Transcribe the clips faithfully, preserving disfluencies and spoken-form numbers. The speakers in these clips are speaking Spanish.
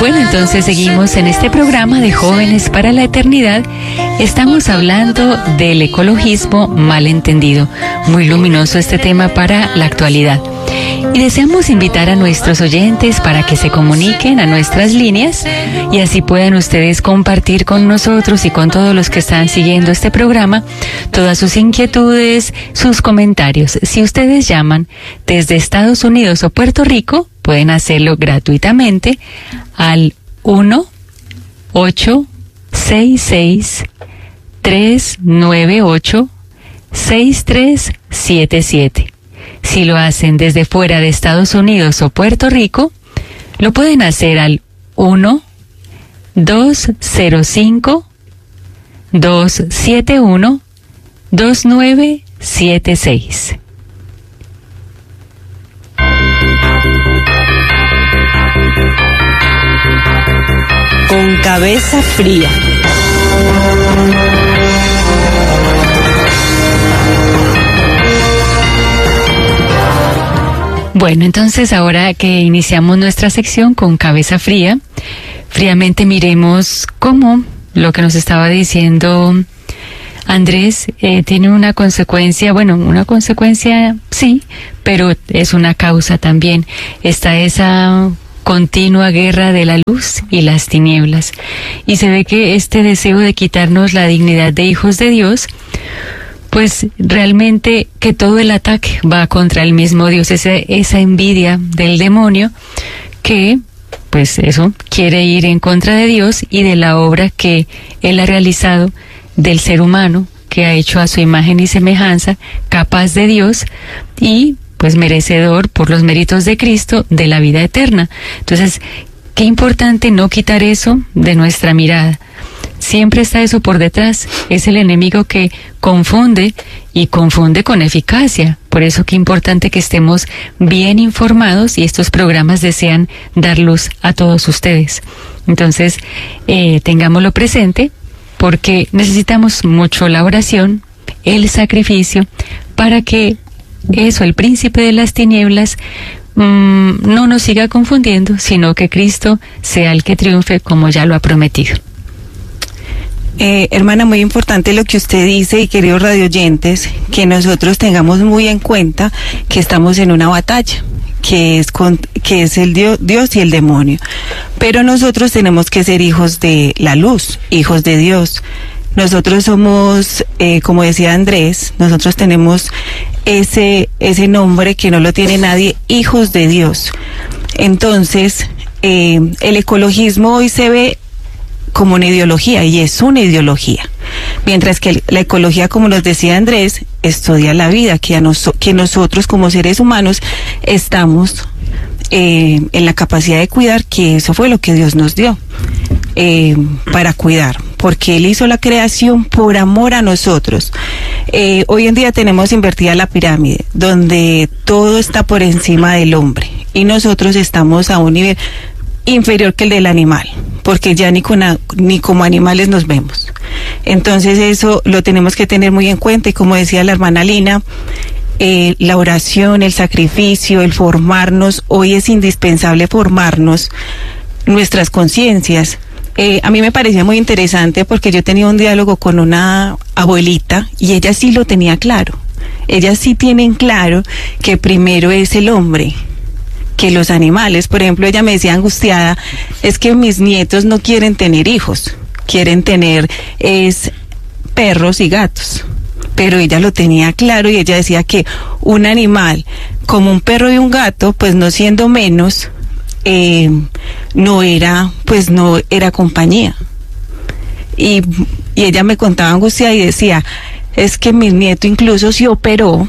Bueno, entonces seguimos en este programa de Jóvenes para la Eternidad. Estamos hablando del ecologismo mal entendido. Muy luminoso este tema para la actualidad. Y deseamos invitar a nuestros oyentes para que se comuniquen a nuestras líneas y así puedan ustedes compartir con nosotros y con todos los que están siguiendo este programa todas sus inquietudes, sus comentarios. Si ustedes llaman desde Estados Unidos o Puerto Rico, pueden hacerlo gratuitamente al uno ocho seis seis tres nueve ocho seis tres siete siete. Si lo hacen desde fuera de Estados Unidos o Puerto Rico, lo pueden hacer al uno dos cero cinco dos siete uno dos nueve siete seis. Con cabeza fría. Bueno, entonces ahora que iniciamos nuestra sección con cabeza fría, fríamente miremos cómo lo que nos estaba diciendo Andrés eh, tiene una consecuencia, bueno, una consecuencia sí, pero es una causa también. Está esa continua guerra de la luz y las tinieblas. Y se ve que este deseo de quitarnos la dignidad de hijos de Dios, pues realmente que todo el ataque va contra el mismo Dios, esa, esa envidia del demonio que, pues eso, quiere ir en contra de Dios y de la obra que Él ha realizado del ser humano, que ha hecho a su imagen y semejanza, capaz de Dios y pues merecedor por los méritos de Cristo de la vida eterna. Entonces, qué importante no quitar eso de nuestra mirada. Siempre está eso por detrás. Es el enemigo que confunde y confunde con eficacia. Por eso qué importante que estemos bien informados y estos programas desean dar luz a todos ustedes. Entonces, eh, tengámoslo presente porque necesitamos mucho la oración, el sacrificio, para que eso, el príncipe de las tinieblas, mmm, no nos siga confundiendo, sino que Cristo sea el que triunfe como ya lo ha prometido. Eh, hermana, muy importante lo que usted dice y queridos radioyentes, que nosotros tengamos muy en cuenta que estamos en una batalla, que es con, que es el Dios, Dios y el demonio. Pero nosotros tenemos que ser hijos de la luz, hijos de Dios. Nosotros somos, eh, como decía Andrés, nosotros tenemos ese, ese nombre que no lo tiene nadie, hijos de Dios. Entonces, eh, el ecologismo hoy se ve como una ideología, y es una ideología. Mientras que la ecología, como nos decía Andrés, estudia la vida, que, a nos, que nosotros como seres humanos estamos eh, en la capacidad de cuidar, que eso fue lo que Dios nos dio, eh, para cuidar, porque Él hizo la creación por amor a nosotros. Eh, hoy en día tenemos invertida la pirámide, donde todo está por encima del hombre, y nosotros estamos a un nivel inferior que el del animal, porque ya ni, con a, ni como animales nos vemos. Entonces eso lo tenemos que tener muy en cuenta, y como decía la hermana Lina, eh, la oración, el sacrificio, el formarnos, hoy es indispensable formarnos nuestras conciencias. Eh, a mí me parecía muy interesante porque yo tenía un diálogo con una abuelita y ella sí lo tenía claro. Ellas sí tienen claro que primero es el hombre que los animales. Por ejemplo, ella me decía angustiada, es que mis nietos no quieren tener hijos, quieren tener es perros y gatos. Pero ella lo tenía claro y ella decía que un animal como un perro y un gato, pues no siendo menos, eh, no era, pues no era compañía. Y, y ella me contaba angustiada y decía, es que mi nieto incluso se operó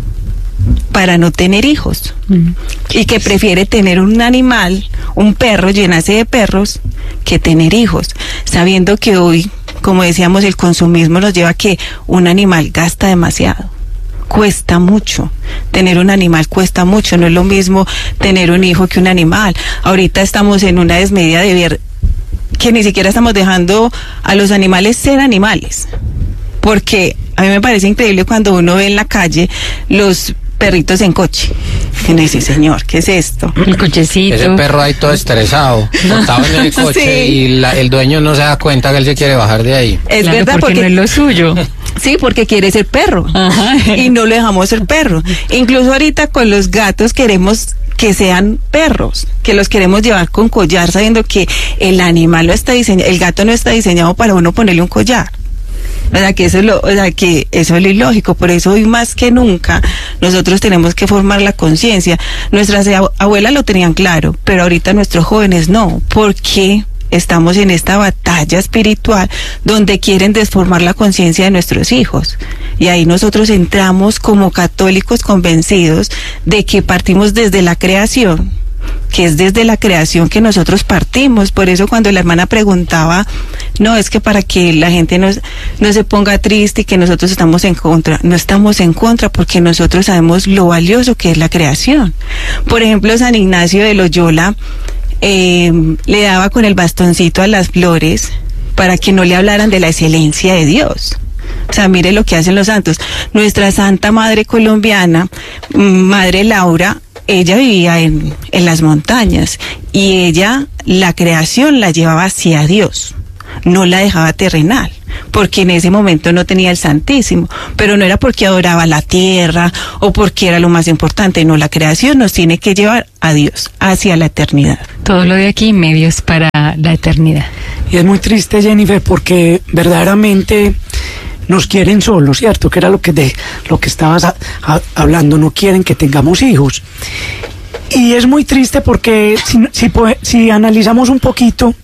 para no tener hijos, mm. y que prefiere tener un animal, un perro, llenarse de perros, que tener hijos, sabiendo que hoy, como decíamos, el consumismo nos lleva a que un animal gasta demasiado, cuesta mucho, tener un animal cuesta mucho, no es lo mismo tener un hijo que un animal. Ahorita estamos en una desmedida de ver que ni siquiera estamos dejando a los animales ser animales, porque a mí me parece increíble cuando uno ve en la calle los perritos en coche. Y uno dice, señor, ¿qué es esto? El cochecito. Ese perro ahí todo estresado, montado en el coche, sí. y la, el dueño no se da cuenta que él se quiere bajar de ahí. Es claro, verdad, porque, porque no es lo suyo. Sí, porque quiere ser perro. Ajá. Y no lo dejamos ser perro. Incluso ahorita con los gatos queremos que sean perros, que los queremos llevar con collar, sabiendo que el animal no está diseñado, el gato no está diseñado para uno ponerle un collar. O sea, que eso es lo, o sea, que eso es lo ilógico. Por eso hoy más que nunca nosotros tenemos que formar la conciencia. Nuestras abuelas lo tenían claro, pero ahorita nuestros jóvenes no. ¿Por qué? Estamos en esta batalla espiritual donde quieren desformar la conciencia de nuestros hijos. Y ahí nosotros entramos como católicos convencidos de que partimos desde la creación, que es desde la creación que nosotros partimos. Por eso cuando la hermana preguntaba, no, es que para que la gente no, no se ponga triste y que nosotros estamos en contra. No estamos en contra porque nosotros sabemos lo valioso que es la creación. Por ejemplo, San Ignacio de Loyola Eh, le daba con el bastoncito a las flores para que no le hablaran de la excelencia de Dios. O sea, mire lo que hacen los santos. Nuestra Santa Madre colombiana, Madre Laura, ella vivía en, en las montañas y ella, la creación la llevaba hacia Dios, no la dejaba terrenal, porque en ese momento no tenía el Santísimo, pero no era porque adoraba la tierra o porque era lo más importante, no, la creación nos tiene que llevar a Dios, hacia la eternidad. Todo lo de aquí, medios para la eternidad. Y es muy triste, Jennifer, porque verdaderamente nos quieren solos, ¿cierto? Que era lo que, de, lo que estabas a, a, hablando, no quieren que tengamos hijos. Y es muy triste porque si, si, si analizamos un poquito,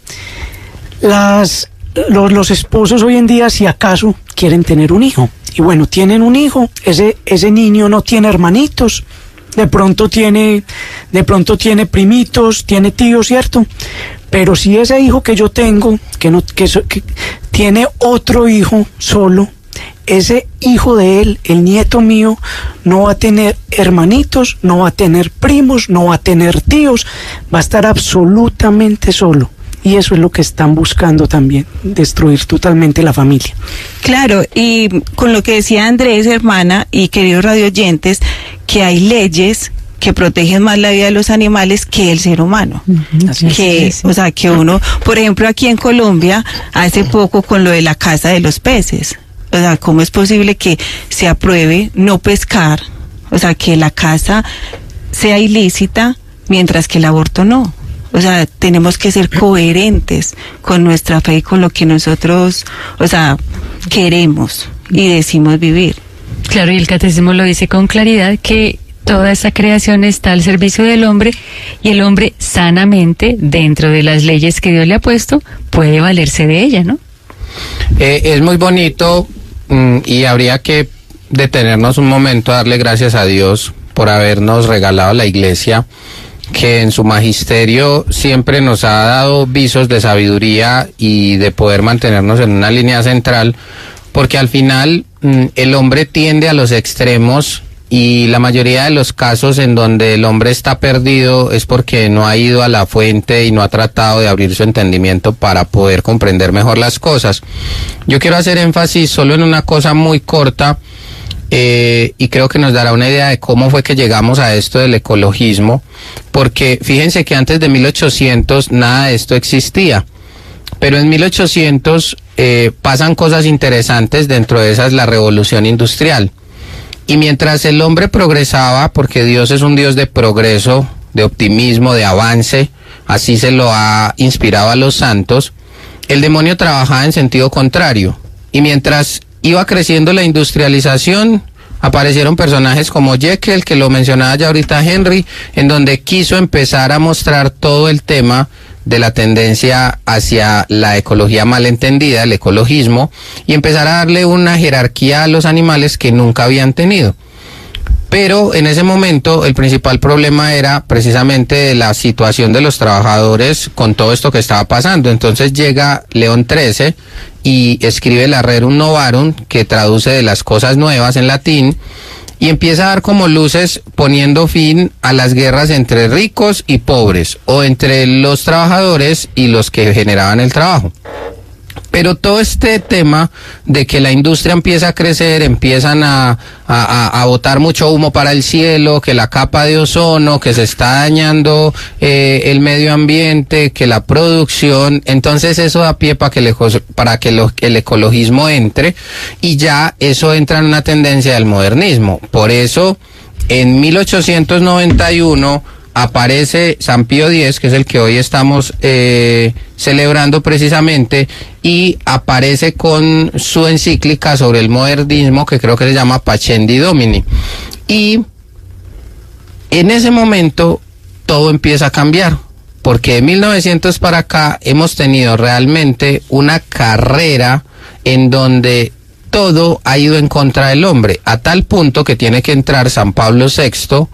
las... Los, los esposos hoy en día, si acaso, quieren tener un hijo. Y bueno, tienen un hijo, ese, ese niño no tiene hermanitos, de pronto tiene, de pronto tiene primitos, tiene tíos, ¿cierto? Pero si ese hijo que yo tengo, que no, que, que tiene otro hijo solo, ese hijo de él, el nieto mío, no va a tener hermanitos, no va a tener primos, no va a tener tíos, va a estar absolutamente solo. Y eso es lo que están buscando también, destruir totalmente la familia. Claro, y con lo que decía Andrés, hermana, y queridos radioyentes, que hay leyes que protegen más la vida de los animales que el ser humano. Uh-huh. Así que, es, sí. O sea, que uno, por ejemplo, aquí en Colombia, hace poco con lo de la caza de los peces, o sea, ¿cómo es posible que se apruebe no pescar? O sea, que la caza sea ilícita, mientras que el aborto no. O sea, tenemos que ser coherentes con nuestra fe y con lo que nosotros, o sea, queremos y decimos vivir. Claro, y el catecismo lo dice con claridad, que toda esa creación está al servicio del hombre y el hombre sanamente, dentro de las leyes que Dios le ha puesto, puede valerse de ella, ¿no? Eh, es muy bonito mmm, y habría que detenernos un momento a darle gracias a Dios por habernos regalado la iglesia, que en su magisterio siempre nos ha dado visos de sabiduría y de poder mantenernos en una línea central, porque al final mmm, el hombre tiende a los extremos y la mayoría de los casos en donde el hombre está perdido es porque no ha ido a la fuente y no ha tratado de abrir su entendimiento para poder comprender mejor las cosas. Yo quiero hacer énfasis solo en una cosa muy corta, Eh, y creo que nos dará una idea de cómo fue que llegamos a esto del ecologismo, porque fíjense que antes de mil ochocientos nada de esto existía, pero en mil ochocientos eh, pasan cosas interesantes, dentro de esas la revolución industrial, y mientras el hombre progresaba, porque Dios es un Dios de progreso, de optimismo, de avance, así se lo ha inspirado a los santos, el demonio trabajaba en sentido contrario, y mientras iba creciendo la industrialización, aparecieron personajes como Jekyll, que lo mencionaba ya ahorita Henry, en donde quiso empezar a mostrar todo el tema de la tendencia hacia la ecología malentendida, el ecologismo, y empezar a darle una jerarquía a los animales que nunca habían tenido. Pero en ese momento el principal problema era precisamente la situación de los trabajadores con todo esto que estaba pasando. Entonces llega León trece y escribe la Rerum Novarum, que traduce de las cosas nuevas en latín, y empieza a dar como luces poniendo fin a las guerras entre ricos y pobres, o entre los trabajadores y los que generaban el trabajo. Pero todo este tema de que la industria empieza a crecer, empiezan a, a, a botar mucho humo para el cielo, que la capa de ozono, que se está dañando eh, el medio ambiente, que la producción, entonces eso da pie para que, el, para que lo, el ecologismo entre, y ya eso entra en una tendencia del modernismo. Por eso, en mil ochocientos noventa y uno aparece San Pío X, que es el que hoy estamos eh, celebrando precisamente, y aparece con su encíclica sobre el modernismo, que creo que se llama Pascendi Domini. Y en ese momento todo empieza a cambiar, porque de mil novecientos para acá hemos tenido realmente una carrera en donde todo ha ido en contra del hombre, a tal punto que tiene que entrar San Pablo sexto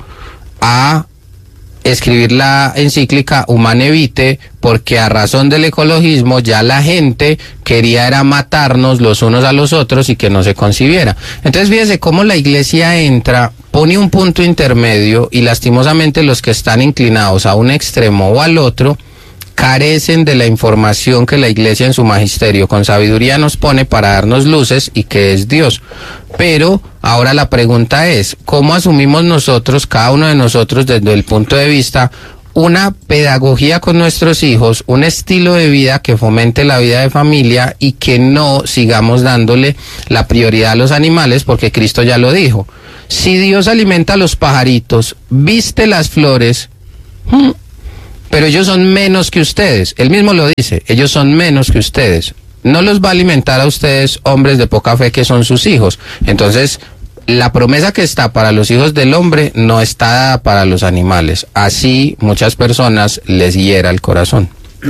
a escribir la encíclica Humane Vitae, porque a razón del ecologismo ya la gente quería era matarnos los unos a los otros y que no se concibiera. Entonces fíjese cómo la iglesia entra, pone un punto intermedio, y lastimosamente los que están inclinados a un extremo o al otro carecen de la información que la iglesia en su magisterio con sabiduría nos pone para darnos luces, y que es Dios. Pero ahora la pregunta es, ¿cómo asumimos nosotros, cada uno de nosotros, desde el punto de vista, una pedagogía con nuestros hijos, un estilo de vida que fomente la vida de familia y que no sigamos dándole la prioridad a los animales? Porque Cristo ya lo dijo, si Dios alimenta a los pajaritos, viste las flores, hmm, pero ellos son menos que ustedes. Él mismo lo dice, ellos son menos que ustedes. No los va a alimentar a ustedes, hombres de poca fe que son sus hijos. Entonces, la promesa que está para los hijos del hombre no está dada para los animales. Así muchas personas les hiera el corazón.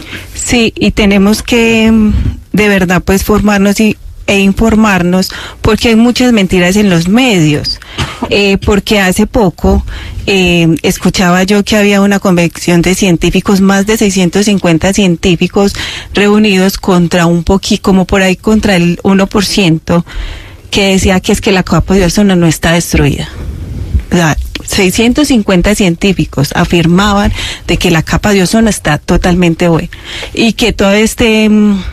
Sí, y tenemos que de verdad pues formarnos y e informarnos, porque hay muchas mentiras en los medios, eh, porque hace poco eh, escuchaba yo que había una convención de científicos, más de seiscientos cincuenta científicos reunidos contra un poquito, como por ahí contra el uno por ciento, que decía que es que la capa de ozono no está destruida. O sea, seiscientos cincuenta científicos afirmaban de que la capa de ozono está totalmente buena, y que todo este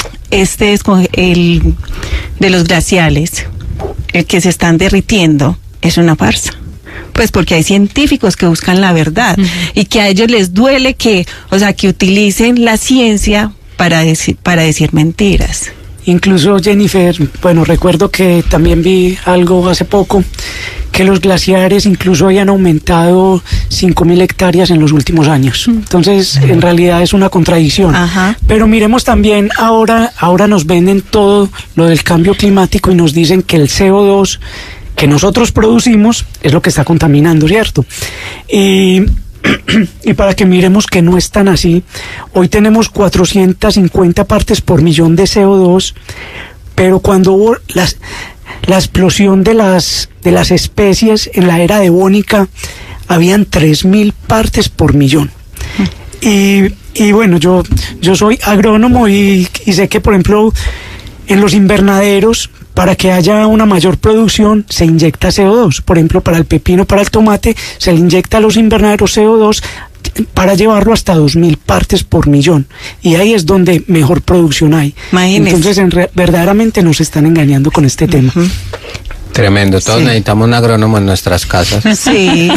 este es el de los glaciales, el que se están derritiendo, es una farsa. Pues porque hay científicos que buscan la verdad, uh-huh, y que a ellos les duele que, o sea, que utilicen la ciencia para decir, para decir mentiras. Incluso, Jennifer, bueno, recuerdo que también vi algo hace poco, que los glaciares incluso habían aumentado cinco mil hectáreas en los últimos años. Entonces, en realidad es una contradicción. Ajá. Pero miremos también, ahora, ahora nos venden todo lo del cambio climático y nos dicen que el C O dos que nosotros producimos es lo que está contaminando, ¿cierto? Y... y para que miremos que no es tan así, hoy tenemos cuatrocientas cincuenta partes por millón de C O dos, pero cuando hubo las, la explosión de las, de las especies en la era devónica, habían tres mil partes por millón. Y, y bueno, yo, yo soy agrónomo y, y sé que, por ejemplo, en los invernaderos, para que haya una mayor producción, se inyecta C O dos. Por ejemplo, para el pepino, para el tomate, se le inyecta a los invernaderos C O dos para llevarlo hasta dos mil partes por millón. Y ahí es donde mejor producción hay. Imagínese. Entonces, en re- verdaderamente nos están engañando con este tema. Uh-huh. Tremendo, todos sí. Necesitamos un agrónomo en nuestras casas. Sí.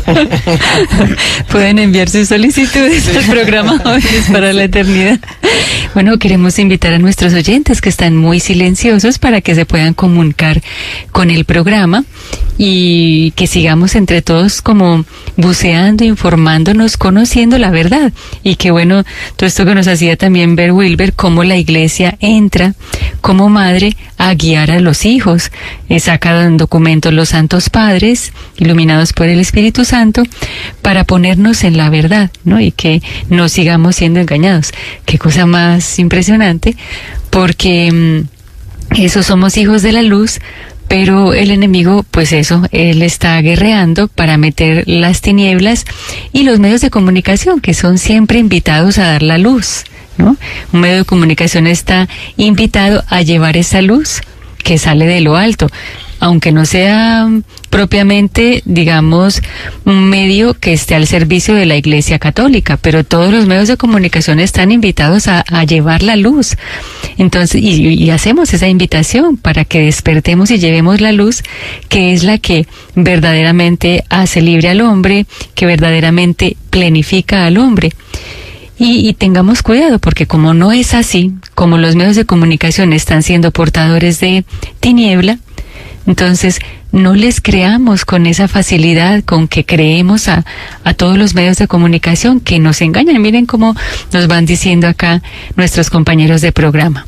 Pueden enviar sus solicitudes al programa Jóvenes para la Eternidad. Bueno, queremos invitar a nuestros oyentes que están muy silenciosos para que se puedan comunicar con el programa y que sigamos entre todos como buceando, informándonos, conociendo la verdad. Y que bueno, todo esto que nos hacía también ver Wilber, cómo la iglesia entra como madre a guiar a los hijos. Sacan documentos los santos padres, iluminados por el Espíritu Santo, para ponernos en la verdad, ¿no? Y que no sigamos siendo engañados. Qué cosa más impresionante, porque mmm, eso, somos hijos de la luz, pero el enemigo, pues eso, él está guerreando para meter las tinieblas, y los medios de comunicación, que son siempre invitados a dar la luz, ¿no? Un medio de comunicación está invitado a llevar esa luz que sale de lo alto. aunque no sea propiamente, digamos, un medio que esté al servicio de la Iglesia Católica, pero todos los medios de comunicación están invitados a, a llevar la luz. Entonces, y, y hacemos esa invitación para que despertemos y llevemos la luz, que es la que verdaderamente hace libre al hombre, que verdaderamente plenifica al hombre. Y, y tengamos cuidado, porque como no es así, como los medios de comunicación están siendo portadores de tiniebla, entonces no les creamos con esa facilidad con que creemos a, a todos los medios de comunicación que nos engañan. Miren cómo nos van diciendo acá nuestros compañeros de programa.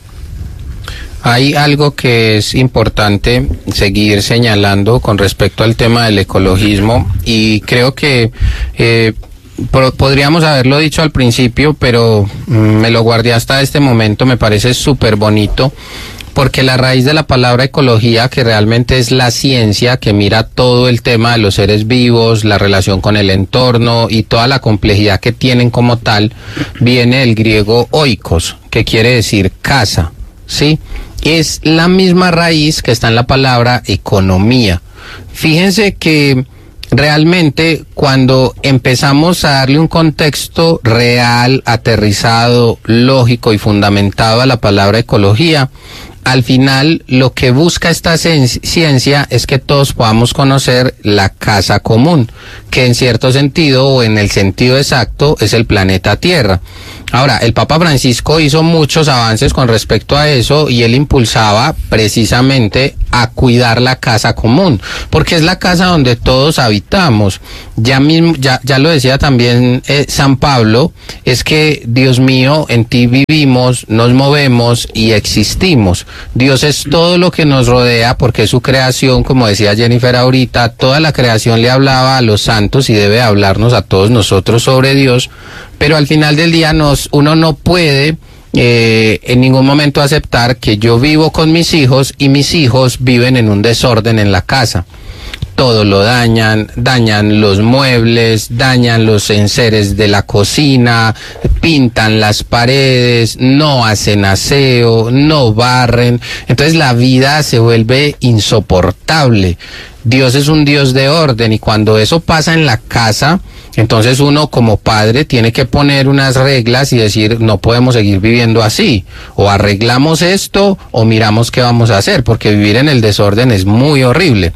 Hay algo que es importante seguir señalando con respecto al tema del ecologismo, y creo que eh, podríamos haberlo dicho al principio, pero me lo guardé hasta este momento. Me parece súper bonito, porque la raíz de la palabra ecología, que realmente es la ciencia que mira todo el tema de los seres vivos, la relación con el entorno y toda la complejidad que tienen como tal, viene del griego oikos, que quiere decir casa, ¿sí? Es la misma raíz que está en la palabra economía. Fíjense que realmente cuando empezamos a darle un contexto real, aterrizado, lógico y fundamentado a la palabra ecología, al final lo que busca esta ciencia es que todos podamos conocer la casa común, que en cierto sentido o en el sentido exacto es el planeta Tierra. Ahora, el Papa Francisco hizo muchos avances con respecto a eso, y él impulsaba precisamente a cuidar la casa común, porque es la casa donde todos habitamos. Ya mismo, ya, ya lo decía también eh, San Pablo, es que Dios mío, en ti vivimos, nos movemos y existimos. Dios es todo lo que nos rodea, porque es su creación, como decía Jennifer ahorita. Toda la creación le hablaba a los santos y debe hablarnos a todos nosotros sobre Dios, pero al final del día nos, uno no puede eh, en ningún momento aceptar que yo vivo con mis hijos y mis hijos viven en un desorden en la casa. Todo lo dañan, dañan los muebles, dañan los enseres de la cocina, pintan las paredes, no hacen aseo, no barren. Entonces la vida se vuelve insoportable. Dios es un Dios de orden, y cuando eso pasa en la casa, entonces uno como padre tiene que poner unas reglas y decir, no podemos seguir viviendo así, o arreglamos esto o miramos qué vamos a hacer, porque vivir en el desorden es muy horrible.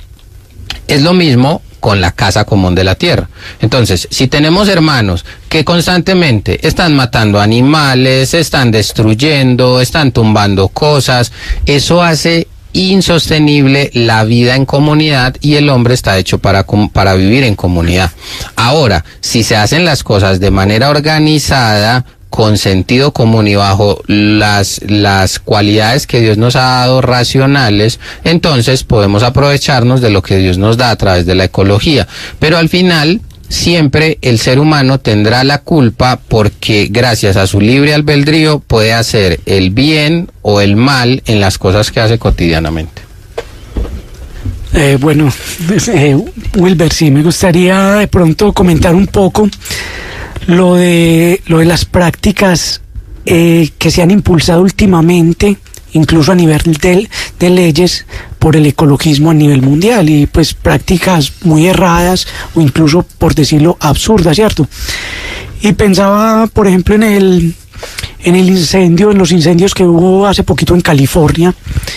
Es lo mismo con la casa común de la tierra. Entonces, si tenemos hermanos que constantemente están matando animales, están destruyendo, están tumbando cosas, eso hace insostenible la vida en comunidad, y el hombre está hecho para, para vivir en comunidad. Ahora, si se hacen las cosas de manera organizada, con sentido común y bajo las, las cualidades que Dios nos ha dado racionales, entonces podemos aprovecharnos de lo que Dios nos da a través de la ecología. Pero al final, siempre el ser humano tendrá la culpa, porque gracias a su libre albedrío puede hacer el bien o el mal en las cosas que hace cotidianamente. Eh, bueno, eh, Wilber, sí, me gustaría de pronto comentar un poco lo de, lo de las prácticas eh, que se han impulsado últimamente, incluso a nivel de, de leyes, por el ecologismo a nivel mundial, y pues prácticas muy erradas o incluso, por decirlo, absurdas, ¿cierto? Y pensaba, por ejemplo, en el, en el incendio, en los incendios que hubo hace poquito en California,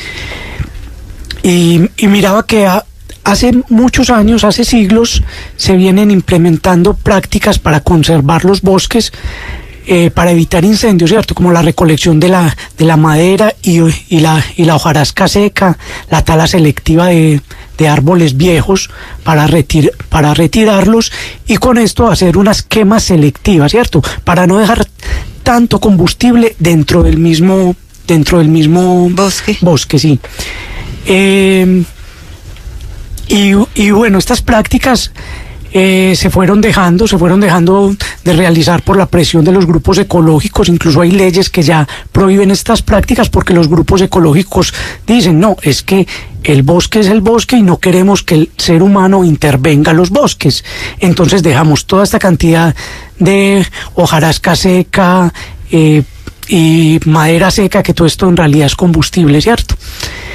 y, y miraba que a, hace muchos años, hace siglos, se vienen implementando prácticas para conservar los bosques, eh, para evitar incendios, ¿cierto? Como la recolección de la, de la madera y, y, la, y la hojarasca seca, la tala selectiva de, de árboles viejos para, retir, para retirarlos, y con esto hacer unas quemas selectivas, ¿cierto? Para no dejar tanto combustible dentro del mismo, dentro del mismo bosque. Bosque, sí. Eh, Y, y bueno, estas prácticas eh, se fueron dejando, se fueron dejando de realizar por la presión de los grupos ecológicos. Incluso hay leyes que ya prohíben estas prácticas, porque los grupos ecológicos dicen, no, es que el bosque es el bosque y no queremos que el ser humano intervenga en los bosques. Entonces dejamos toda esta cantidad de hojarasca seca eh, y madera seca, que todo esto en realidad es combustible, ¿cierto?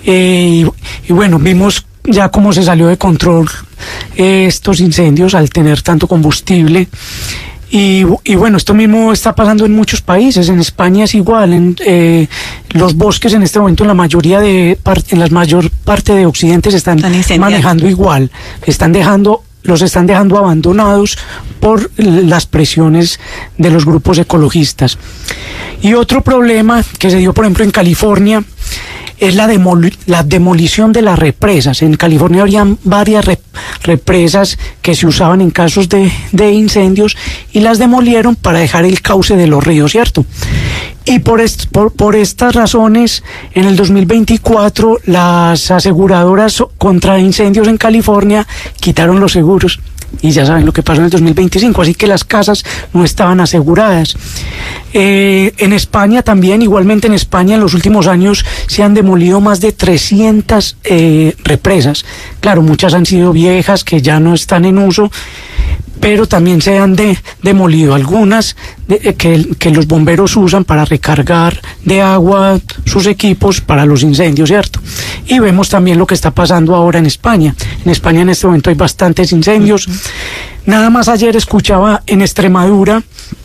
Eh, y, y bueno, vimos ya cómo se salió de control eh, estos incendios al tener tanto combustible. Y, y bueno, esto mismo está pasando en muchos países. En España es igual. En, eh, los bosques en este momento, en la mayoría de parte, en la mayor parte de Occidente se están, están manejando igual. Están dejando, los están dejando abandonados por las presiones de los grupos ecologistas. Y otro problema que se dio, por ejemplo, en California, es la, demol la demolición de las represas. En California habían varias rep represas que se usaban en casos de, de incendios y las demolieron para dejar el cauce de los ríos, ¿cierto? Y por, est por, por estas razones, en el dos mil veinticuatro, las aseguradoras contra incendios en California quitaron los seguros. Y ya saben lo que pasó en el dos mil veinticinco, así que las casas no estaban aseguradas. Eh, en España también, igualmente en España, en los últimos años se han demolido más de trescientas eh, represas. Claro, muchas han sido viejas, que ya no están en uso, pero también se han de, demolido algunas de, que, que los bomberos usan para recargar de agua sus equipos para los incendios, ¿cierto? Y vemos también lo que está pasando ahora en España. En España en este momento hay bastantes incendios. Uh-huh. Nada más ayer escuchaba en Extremadura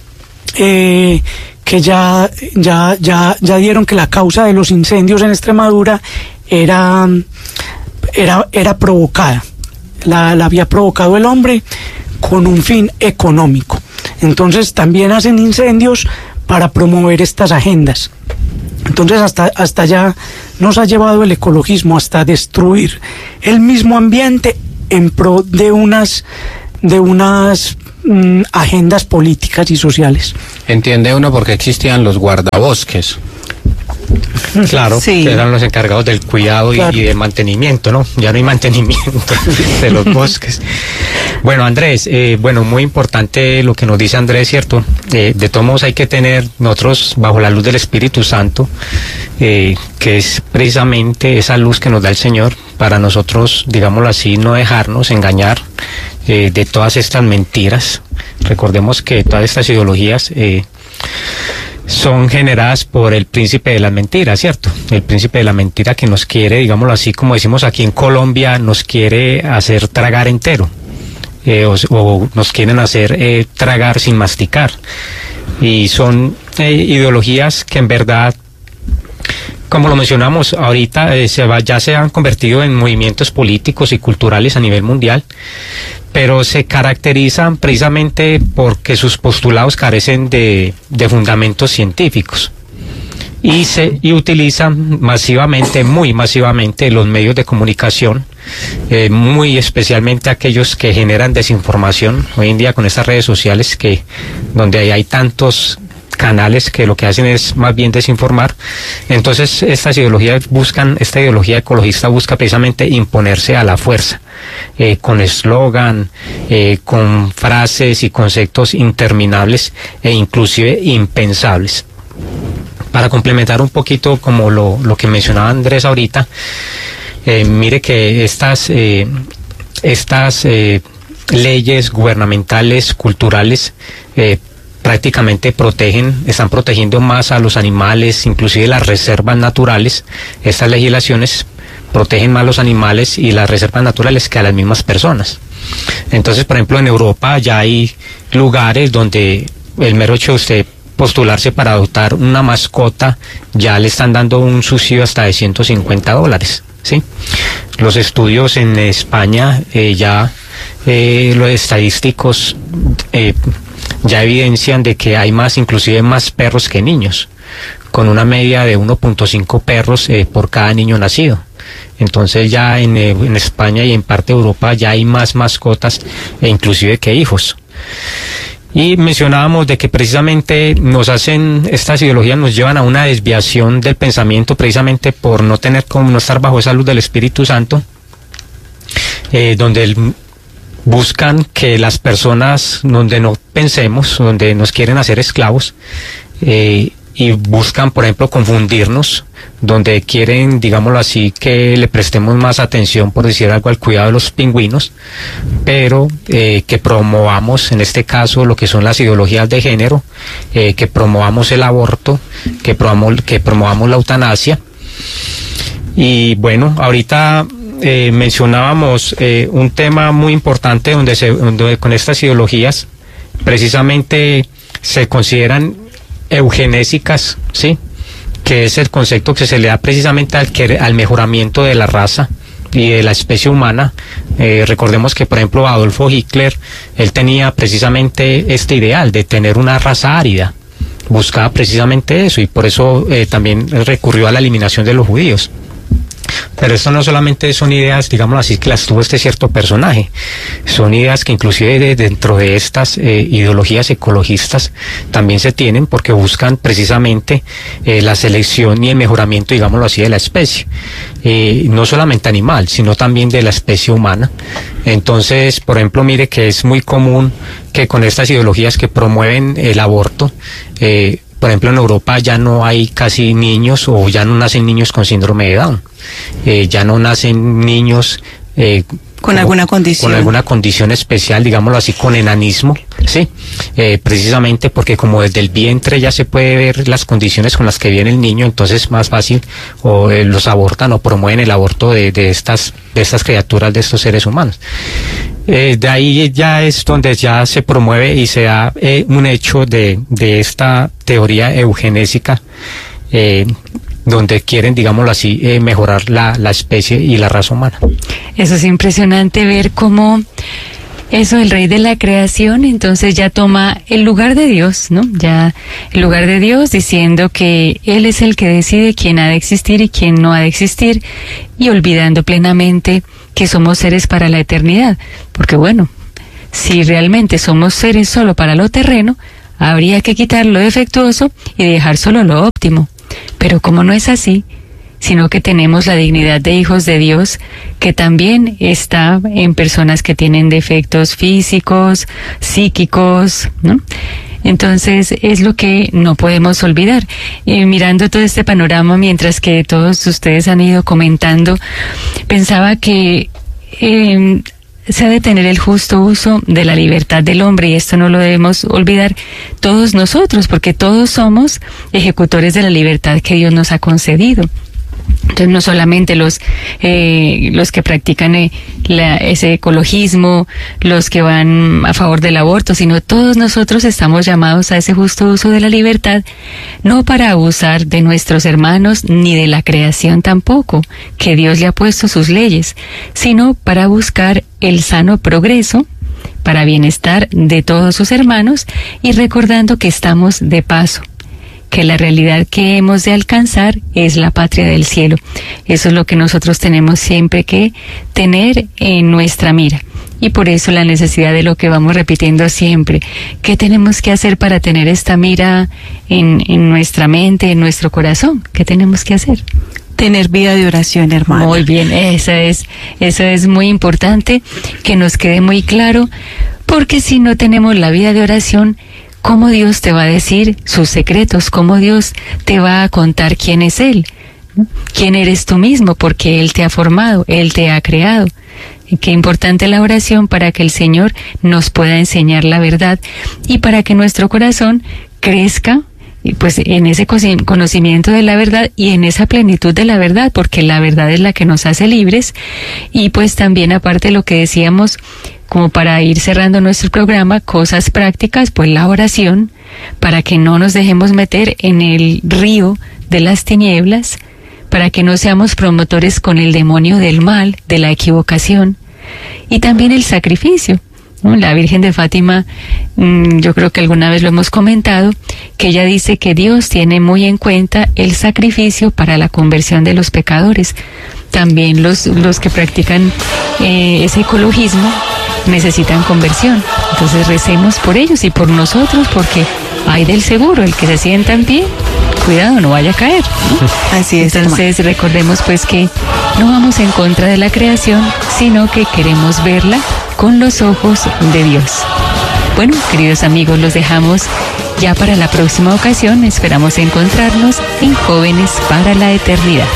eh, que ya, ya, ya, ya dieron que la causa de los incendios en Extremadura era, era, era provocada. La, la había provocado el hombre con un fin económico. Entonces también hacen incendios para promover estas agendas. Entonces hasta, hasta allá nos ha llevado el ecologismo, hasta destruir el mismo ambiente en pro de unas, de unas mm, agendas políticas y sociales. Entiende uno por qué existían los guardabosques. Claro, sí, que eran los encargados del cuidado y, claro, y del mantenimiento, ¿no? Ya no hay mantenimiento de los bosques. Bueno, Andrés, eh, bueno, muy importante lo que nos dice Andrés, ¿cierto? Eh, de todos modos hay que tener nosotros, bajo la luz del Espíritu Santo, eh, que es precisamente esa luz que nos da el Señor, para nosotros, digámoslo así, no dejarnos engañar eh, de todas estas mentiras. Recordemos que todas estas ideologías eh, son generadas por el príncipe de las mentiras, ¿cierto? El príncipe de la mentira que nos quiere, digámoslo así, como decimos aquí en Colombia, nos quiere hacer tragar entero, eh, o, o nos quieren hacer eh, tragar sin masticar. Y son eh, ideologías que en verdad, como lo mencionamos ahorita, eh, se va, ya se han convertido en movimientos políticos y culturales a nivel mundial, pero se caracterizan precisamente porque sus postulados carecen de, de fundamentos científicos y se y utilizan masivamente, muy masivamente, los medios de comunicación, eh, muy especialmente aquellos que generan desinformación hoy en día con estas redes sociales, que donde hay, hay tantos canales que lo que hacen es más bien desinformar. Entonces estas ideologías buscan, esta ideología ecologista busca precisamente imponerse a la fuerza, eh, con eslogan, eh, con frases y conceptos interminables e inclusive impensables. Para complementar un poquito como lo, lo que mencionaba Andrés ahorita, eh, mire que estas, eh, estas eh, leyes gubernamentales, culturales, eh, prácticamente protegen, están protegiendo más a los animales, inclusive las reservas naturales. Estas legislaciones protegen más a los animales y las reservas naturales que a las mismas personas. Entonces, por ejemplo, en Europa ya hay lugares donde el mero hecho de usted postularse para adoptar una mascota, ya le están dando un subsidio hasta de ciento cincuenta dólares, ¿sí? Los estudios en España, eh, ya eh, los estadísticos eh, ya evidencian de que hay más, inclusive más perros que niños, con una media de uno punto cinco perros eh, por cada niño nacido. Entonces ya en, eh, en España y en parte de Europa ya hay más mascotas e inclusive que hijos. Y mencionábamos de que precisamente nos hacen, estas ideologías nos llevan a una desviación del pensamiento, precisamente por no tener como no estar bajo esa luz del Espíritu Santo, eh, donde el, buscan que las personas, donde no pensemos, donde nos quieren hacer esclavos, eh, y buscan, por ejemplo, confundirnos, donde quieren, digámoslo así, que le prestemos más atención, por decir algo, al cuidado de los pingüinos, pero eh, que promovamos, en este caso, lo que son las ideologías de género, eh, que promovamos el aborto, que promovamos, que promovamos la eutanasia, Y bueno, ahorita eh, mencionábamos eh, un tema muy importante donde, se, donde con estas ideologías precisamente se consideran eugenésicas, ¿sí? Que es el concepto que se le da precisamente al, al mejoramiento de la raza y de la especie humana. Eh, recordemos que, por ejemplo, Adolfo Hitler, él tenía precisamente este ideal de tener una raza árida, buscaba precisamente eso, y por eso eh, también recurrió a la eliminación de los judíos. Pero esto no solamente son ideas, digamos así, que las tuvo este cierto personaje, son ideas que inclusive de, dentro de estas eh, ideologías ecologistas también se tienen, porque buscan precisamente eh, la selección y el mejoramiento, digámoslo así, de la especie, eh, no solamente animal, sino también de la especie humana. Entonces, por ejemplo, mire que es muy común que con estas ideologías que promueven el aborto, eh, por ejemplo, en Europa ya no hay casi niños, o ya no nacen niños con síndrome de Down, eh, ya no nacen niños eh, con alguna condición, con alguna condición especial, digámoslo así, con enanismo, sí, eh, precisamente porque como desde el vientre ya se puede ver las condiciones con las que viene el niño, entonces es más fácil, o eh, los abortan o promueven el aborto de, de estas de estas criaturas, de estos seres humanos. Eh, de ahí ya es donde ya se promueve y se da eh, un hecho de, de esta teoría eugenésica, eh, donde quieren, digámoslo así, eh, mejorar la, la especie y la raza humana. Eso es impresionante ver cómo eso, el rey de la creación, entonces ya toma el lugar de Dios, ¿no? Ya el lugar de Dios, diciendo que Él es el que decide quién ha de existir y quién no ha de existir, y olvidando plenamente que somos seres para la eternidad. Porque bueno, si realmente somos seres solo para lo terreno, habría que quitar lo defectuoso y dejar solo lo óptimo. Pero como no es así, sino que tenemos la dignidad de hijos de Dios, que también está en personas que tienen defectos físicos, psíquicos, ¿no? Entonces es lo que no podemos olvidar. Eh, mirando todo este panorama, mientras que todos ustedes han ido comentando, pensaba que eh, se ha de tener el justo uso de la libertad del hombre, y esto no lo debemos olvidar todos nosotros, porque todos somos ejecutores de la libertad que Dios nos ha concedido. Entonces no solamente los eh, los que practican eh, la, ese ecologismo, los que van a favor del aborto, sino todos nosotros estamos llamados a ese justo uso de la libertad, no para abusar de nuestros hermanos ni de la creación tampoco, que Dios le ha puesto sus leyes, sino para buscar el sano progreso, para bienestar de todos sus hermanos, y recordando que estamos de paso, que la realidad que hemos de alcanzar es la patria del cielo. Eso es lo que nosotros tenemos siempre que tener en nuestra mira. Y por eso la necesidad de lo que vamos repitiendo siempre. ¿Qué tenemos que hacer para tener esta mira en, en nuestra mente, en nuestro corazón? ¿Qué tenemos que hacer? Tener vida de oración, hermano. Muy bien, eso es, eso es muy importante, que nos quede muy claro, porque si no tenemos la vida de oración, ¿cómo Dios te va a decir sus secretos? ¿Cómo Dios te va a contar quién es Él? ¿Quién eres tú mismo? Porque Él te ha formado, Él te ha creado. Y qué importante la oración para que el Señor nos pueda enseñar la verdad y para que nuestro corazón crezca y pues en ese conocimiento de la verdad y en esa plenitud de la verdad, porque la verdad es la que nos hace libres. Y pues también, aparte de lo que decíamos, como para ir cerrando nuestro programa, cosas prácticas, pues la oración, para que no nos dejemos meter en el río de las tinieblas, para que no seamos promotores con el demonio del mal, de la equivocación, y también el sacrificio. La Virgen de Fátima, yo creo que alguna vez lo hemos comentado, que ella dice que Dios tiene muy en cuenta el sacrificio para la conversión de los pecadores. También los, los que practican eh, ese ecologismo necesitan conversión. Entonces recemos por ellos y por nosotros, porque hay del seguro, el que se sienta en pie, cuidado, no vaya a caer, ¿no? Así es. Entonces hermano, recordemos pues que no vamos en contra de la creación, sino que queremos verla con los ojos de Dios. Bueno, queridos amigos, los dejamos ya para la próxima ocasión. Esperamos encontrarnos en Jóvenes para la Eternidad.